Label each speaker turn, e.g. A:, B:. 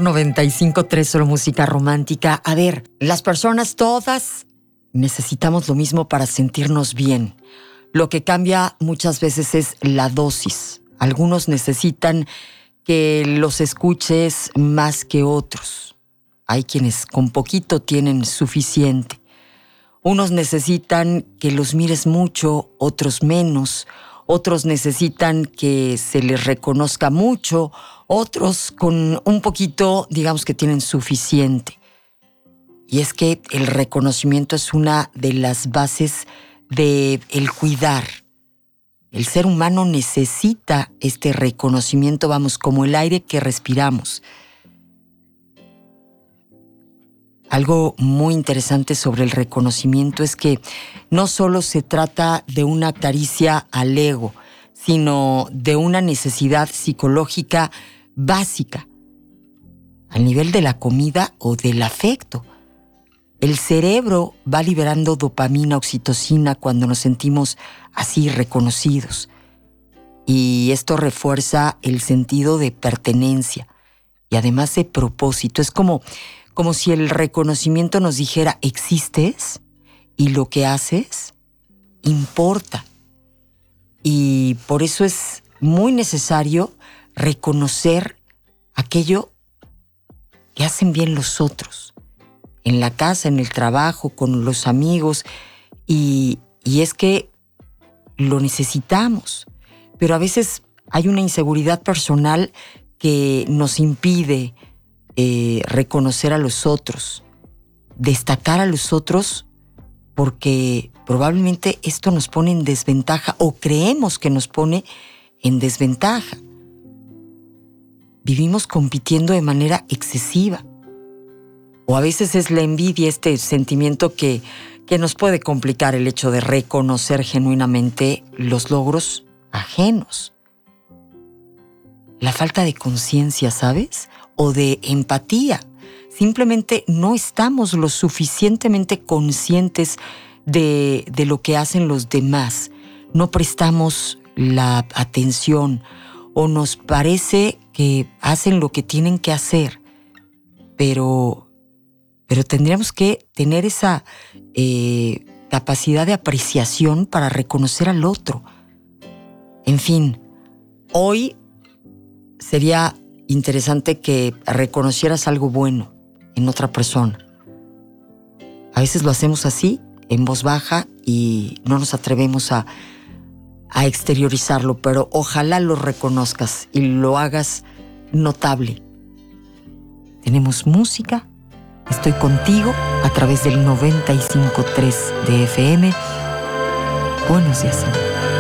A: 95.3, solo música romántica. A ver, las personas todas necesitamos lo mismo para sentirnos bien. Lo que cambia muchas veces es la dosis. Algunos necesitan que los escuches más que otros. Hay quienes con poquito tienen suficiente. Unos necesitan que los mires mucho, otros menos. Otros necesitan que se les reconozca mucho, otros con un poquito, digamos que tienen suficiente. Y es que el reconocimiento es una de las bases del cuidar. El ser humano necesita este reconocimiento, vamos, como el aire que respiramos. Algo muy interesante sobre el reconocimiento es que no solo se trata de una caricia al ego, sino de una necesidad psicológica básica, al nivel de la comida o del afecto. El cerebro va liberando dopamina, oxitocina cuando nos sentimos así reconocidos. Y esto refuerza el sentido de pertenencia y además de propósito. Es como si el reconocimiento nos dijera, existes y lo que haces importa. Y por eso es muy necesario reconocer aquello que hacen bien los otros, en la casa, en el trabajo, con los amigos. Y es que lo necesitamos, pero a veces hay una inseguridad personal que nos impide reconocer a los otros, destacar a los otros, porque probablemente esto nos pone en desventaja o creemos que nos pone en desventaja. Vivimos compitiendo de manera excesiva. O a veces es la envidia, este sentimiento que nos puede complicar el hecho de reconocer genuinamente los logros ajenos. La falta de conciencia, ¿sabes? O de empatía. Simplemente no estamos lo suficientemente conscientes de lo que hacen los demás. No prestamos la atención o nos parece que hacen lo que tienen que hacer. Pero tendríamos que tener esa capacidad de apreciación para reconocer al otro. En fin, hoy sería interesante que reconocieras algo bueno en otra persona. A veces lo hacemos así, en voz baja, y no nos atrevemos a exteriorizarlo, pero ojalá lo reconozcas y lo hagas notable. Tenemos música. Estoy contigo a través del 95.3 de FM. Buenos días, amor.